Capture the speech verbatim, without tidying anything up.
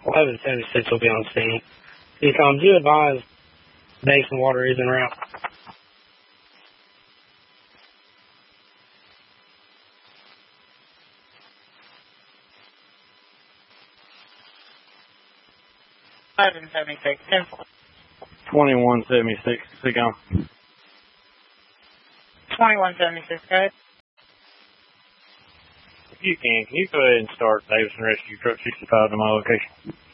eleven seventy-six will be on scene. T COM, do you advise basin water is en route? eleven seventy-six, ten four. twenty-one seventy-six, T COM. twenty-one seventy-six, go ahead. If you can, can you go ahead and start Davison Rescue Truck sixty-five to my location?